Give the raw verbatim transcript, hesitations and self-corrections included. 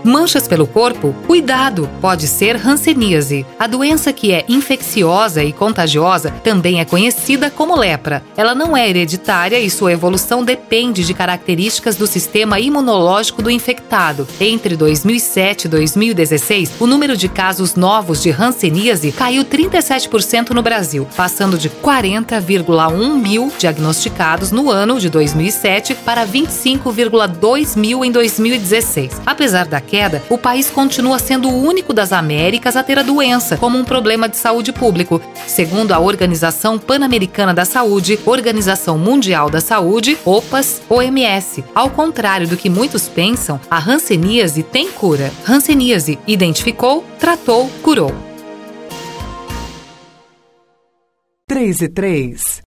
Manchas pelo corpo? Cuidado! Pode ser hanseníase. A doença, que é infecciosa e contagiosa, também é conhecida como lepra. Ela não é hereditária e sua evolução depende de características do sistema imunológico do infectado. Entre dois mil e sete e dois mil e dezesseis, o número de casos novos de hanseníase caiu trinta e sete por cento no Brasil, passando de quarenta vírgula um mil diagnosticados no ano de dois mil e sete para vinte e cinco vírgula dois mil em dois mil e dezesseis. Apesar da queda, o país continua sendo o único das Américas a ter a doença como um problema de saúde público, segundo a Organização Pan-Americana da Saúde, Organização Mundial da Saúde, O P A S, O M S. Ao contrário do que muitos pensam, a hanseníase tem cura. Hanseníase: identificou, tratou, curou. três e três